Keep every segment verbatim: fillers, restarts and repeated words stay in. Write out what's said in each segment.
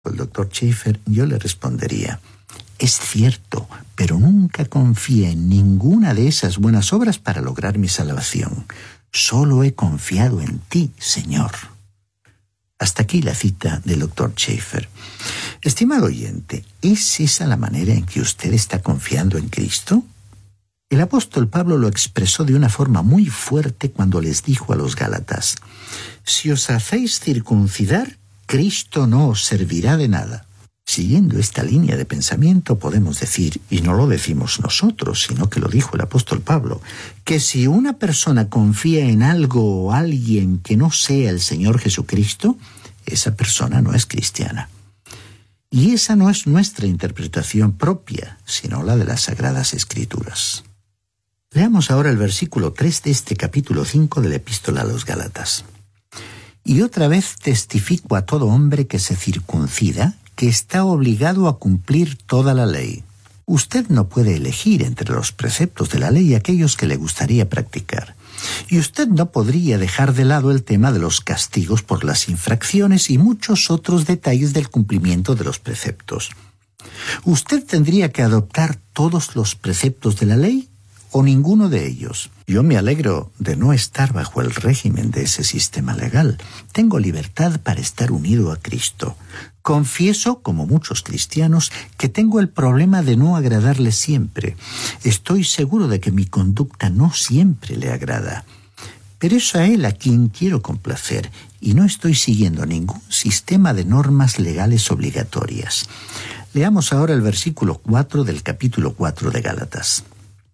El doctor Schaeffer, yo le respondería: es cierto, pero nunca confié en ninguna de esas buenas obras para lograr mi salvación. Solo he confiado en ti, Señor. Hasta aquí la cita del doctor Schaeffer. Estimado oyente, ¿es esa la manera en que usted está confiando en Cristo? El apóstol Pablo lo expresó de una forma muy fuerte cuando les dijo a los Gálatas: si os hacéis circuncidar, Cristo no os servirá de nada. Siguiendo esta línea de pensamiento podemos decir, y no lo decimos nosotros, sino que lo dijo el apóstol Pablo, que si una persona confía en algo o alguien que no sea el Señor Jesucristo, esa persona no es cristiana. Y esa no es nuestra interpretación propia, sino la de las Sagradas Escrituras. Leamos ahora el versículo tres de este capítulo cinco de la Epístola a los Gálatas. Y otra vez testifico a todo hombre que se circuncida, que está obligado a cumplir toda la ley. Usted no puede elegir entre los preceptos de la ley aquellos que le gustaría practicar. Y usted no podría dejar de lado el tema de los castigos por las infracciones y muchos otros detalles del cumplimiento de los preceptos. Usted tendría que adoptar todos los preceptos de la ley o ninguno de ellos. Yo me alegro de no estar bajo el régimen de ese sistema legal. Tengo libertad para estar unido a Cristo. Confieso, como muchos cristianos, que tengo el problema de no agradarle siempre. Estoy seguro de que mi conducta no siempre le agrada. Pero es a Él a quien quiero complacer, y no estoy siguiendo ningún sistema de normas legales obligatorias. Leamos ahora el versículo cuatro del capítulo cuatro de Gálatas.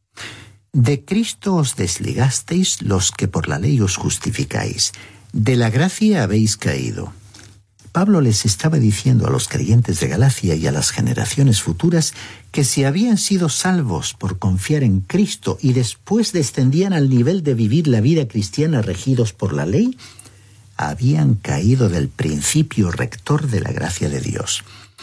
De Cristo os desligasteis los que por la ley os justificáis. De la gracia habéis caído. Pablo les estaba diciendo a los creyentes de Galacia y a las generaciones futuras que si habían sido salvos por confiar en Cristo y después descendían al nivel de vivir la vida cristiana regidos por la ley, habían caído del principio rector de la gracia de Dios.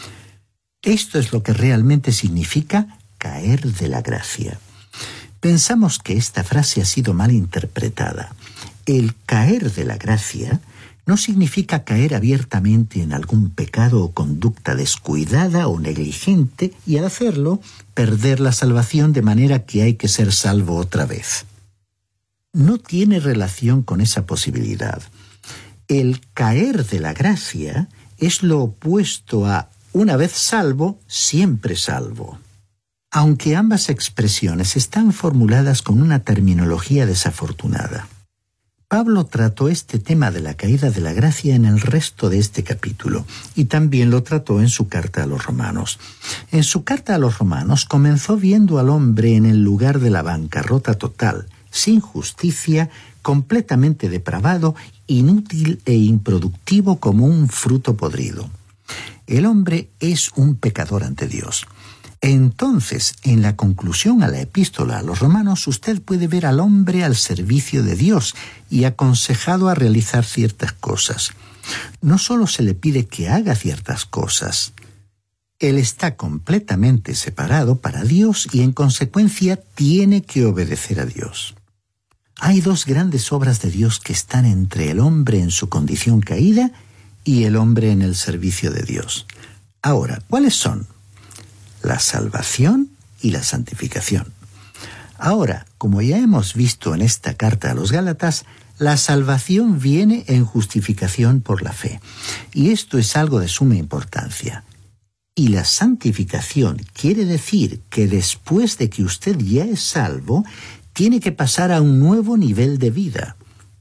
Esto es lo que realmente significa caer de la gracia. Pensamos que esta frase ha sido mal interpretada. El caer de la gracia no significa caer abiertamente en algún pecado o conducta descuidada o negligente y al hacerlo perder la salvación de manera que hay que ser salvo otra vez. No tiene relación con esa posibilidad. El caer de la gracia es lo opuesto a una vez salvo, siempre salvo. Aunque ambas expresiones están formuladas con una terminología desafortunada. Pablo trató este tema de la caída de la gracia en el resto de este capítulo y también lo trató en su carta a los romanos. En su carta a los romanos comenzó viendo al hombre en el lugar de la bancarrota total, sin justicia, completamente depravado, inútil e improductivo como un fruto podrido. El hombre es un pecador ante Dios. Entonces, en la conclusión a la epístola a los romanos, usted puede ver al hombre al servicio de Dios y aconsejado a realizar ciertas cosas. No solo se le pide que haga ciertas cosas, él está completamente separado para Dios y en consecuencia tiene que obedecer a Dios. Hay dos grandes obras de Dios que están entre el hombre en su condición caída y el hombre en el servicio de Dios. Ahora, ¿cuáles son? La salvación y la santificación. Ahora, como ya hemos visto en esta carta a los Gálatas, la salvación viene en justificación por la fe, y esto es algo de suma importancia. Y la santificación quiere decir que después de que usted ya es salvo, tiene que pasar a un nuevo nivel de vida.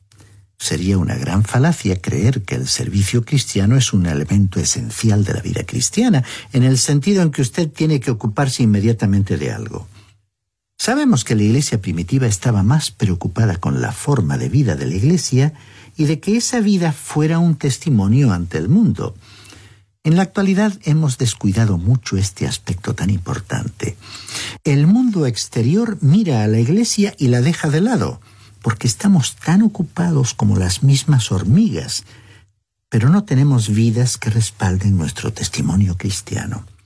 Sería una gran falacia creer que el servicio cristiano es un elemento esencial de la vida cristiana, en el sentido en que usted tiene que ocuparse inmediatamente de algo. Sabemos que la iglesia primitiva estaba más preocupada con la forma de vida de la iglesia y de que esa vida fuera un testimonio ante el mundo. En la actualidad hemos descuidado mucho este aspecto tan importante. El mundo exterior mira a la iglesia y la deja de lado, porque estamos tan ocupados como las mismas hormigas, pero no tenemos vidas que respalden nuestro testimonio cristiano.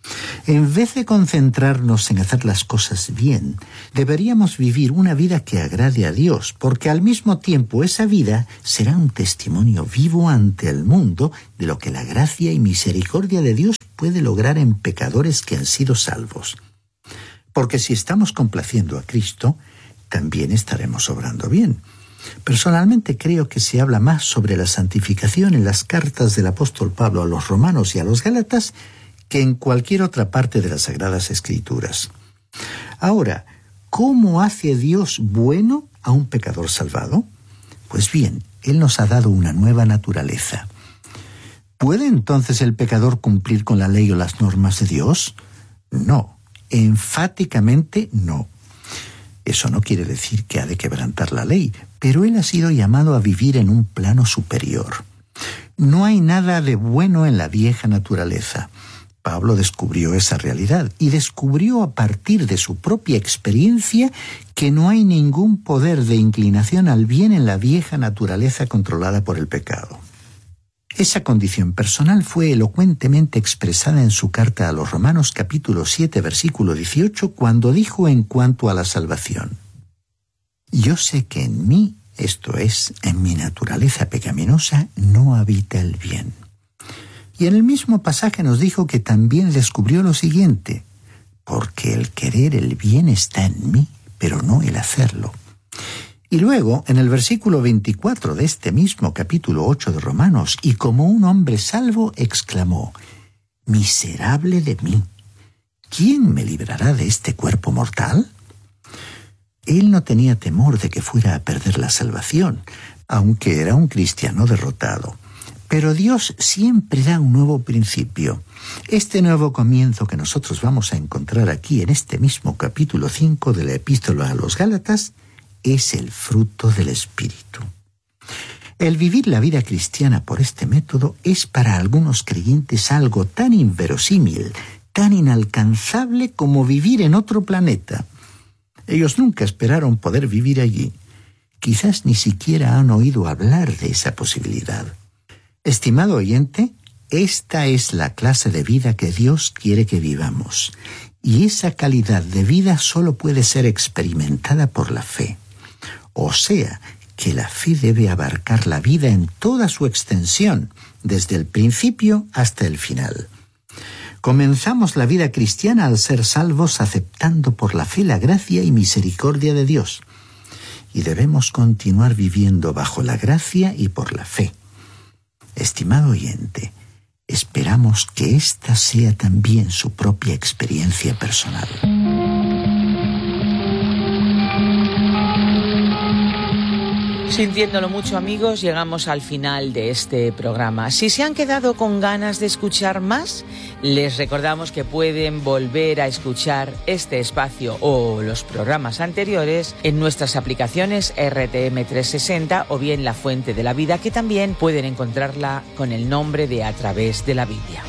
En vez de concentrarnos en hacer las cosas bien, deberíamos vivir una vida que agrade a Dios, porque al mismo tiempo esa vida será un testimonio vivo ante el mundo de lo que la gracia y misericordia de Dios puede lograr en pecadores que han sido salvos. Porque si estamos complaciendo a Cristo, también estaremos obrando bien. Personalmente creo que se habla más sobre la santificación en las cartas del apóstol Pablo a los romanos y a los gálatas que en cualquier otra parte de las Sagradas Escrituras. Ahora, ¿cómo hace Dios bueno a un pecador salvado? Pues bien, Él nos ha dado una nueva naturaleza. ¿Puede entonces el pecador cumplir con la ley o las normas de Dios? No, enfáticamente no. Eso no quiere decir que ha de quebrantar la ley, pero él ha sido llamado a vivir en un plano superior. No hay nada de bueno en la vieja naturaleza. Pablo descubrió esa realidad y descubrió a partir de su propia experiencia que no hay ningún poder de inclinación al bien en la vieja naturaleza controlada por el pecado. Esa condición personal fue elocuentemente expresada en su carta a los Romanos capítulo siete versículo dieciocho cuando dijo en cuanto a la salvación: yo sé que en mí, esto es, en mi naturaleza pecaminosa, no habita el bien. Y en el mismo pasaje nos dijo que también descubrió lo siguiente: porque el querer el bien está en mí, pero no el hacerlo. Y luego, en el versículo veinticuatro de este mismo capítulo ocho de Romanos, y como un hombre salvo, exclamó: miserable de mí, ¿quién me librará de este cuerpo mortal? Él no tenía temor de que fuera a perder la salvación, aunque era un cristiano derrotado. Pero Dios siempre da un nuevo principio. Este nuevo comienzo que nosotros vamos a encontrar aquí en este mismo capítulo cinco de la Epístola a los Gálatas es el fruto del Espíritu. El vivir la vida cristiana por este método es para algunos creyentes algo tan inverosímil, tan inalcanzable como vivir en otro planeta. Ellos nunca esperaron poder vivir allí. Quizás ni siquiera han oído hablar de esa posibilidad. Estimado oyente, esta es la clase de vida que Dios quiere que vivamos, y esa calidad de vida solo puede ser experimentada por la fe. O sea, que la fe debe abarcar la vida en toda su extensión, desde el principio hasta el final. Comenzamos la vida cristiana al ser salvos aceptando por la fe la gracia y misericordia de Dios, y debemos continuar viviendo bajo la gracia y por la fe. Estimado oyente, esperamos que esta sea también su propia experiencia personal. Sintiéndolo mucho, amigos, llegamos al final de este programa. Si se han quedado con ganas de escuchar más, les recordamos que pueden volver a escuchar este espacio o los programas anteriores en nuestras aplicaciones R T M trescientos sesenta o bien La Fuente de la Vida, que también pueden encontrarla con el nombre de A Través de la Biblia.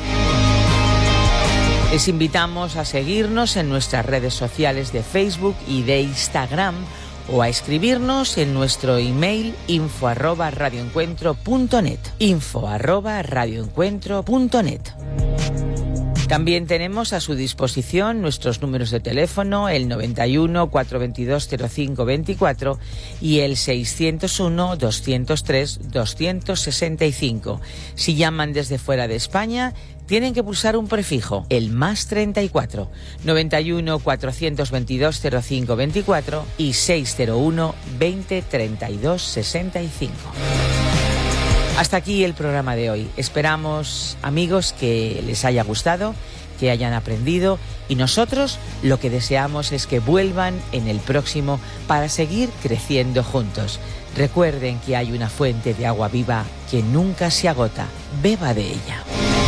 Les invitamos a seguirnos en nuestras redes sociales de Facebook y de Instagram, o a escribirnos en nuestro email info arroba radioencuentro punto net, info arroba radioencuentro punto net. También tenemos a su disposición nuestros números de teléfono, el noventa y uno, cuatrocientos veintidós, cero cinco veinticuatro y el seiscientos uno, doscientos tres, doscientos sesenta y cinco. Si llaman desde fuera de España, tienen que pulsar un prefijo, el más treinta y cuatro, noventa y uno, cuatrocientos veintidós, cero cinco veinticuatro y seiscientos uno, veinte, treinta y dos, sesenta y cinco. Hasta aquí el programa de hoy. Esperamos, amigos, que les haya gustado, que hayan aprendido, y nosotros lo que deseamos es que vuelvan en el próximo para seguir creciendo juntos. Recuerden que hay una fuente de agua viva que nunca se agota. Beba de ella.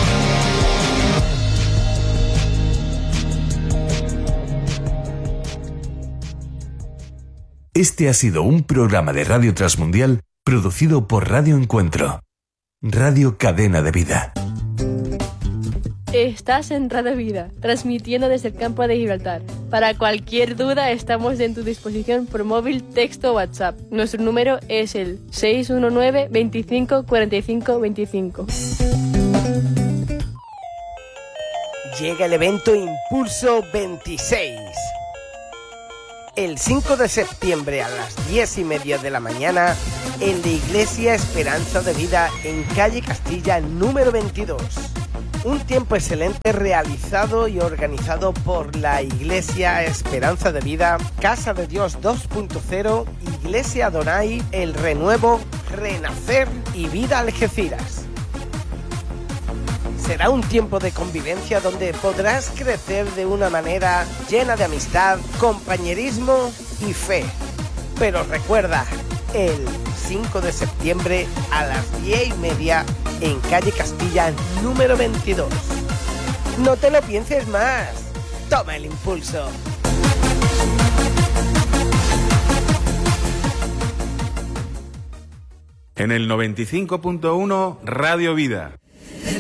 Este ha sido un programa de Radio Transmundial producido por Radio Encuentro, Radio Cadena de Vida. Estás en Radio Vida, transmitiendo desde el campo de Gibraltar. Para cualquier duda estamos en tu disposición por móvil, texto o WhatsApp. Nuestro número es el seis uno nueve, veinticinco, cuarenta y cinco, veinticinco. llega el evento Impulso veintiséis. El cinco de septiembre a las diez y media de la mañana en la Iglesia Esperanza de Vida en calle Castilla número veintidós. Un tiempo excelente realizado y organizado por la Iglesia Esperanza de Vida, Casa de Dios dos punto cero, Iglesia Adonai, El Renuevo, Renacer y Vida Algeciras. Será un tiempo de convivencia donde podrás crecer de una manera llena de amistad, compañerismo y fe. Pero recuerda, el cinco de septiembre a las diez y media en calle Castilla número veintidós. No te lo pienses más. Toma el impulso. En el noventa y cinco punto uno Radio Vida.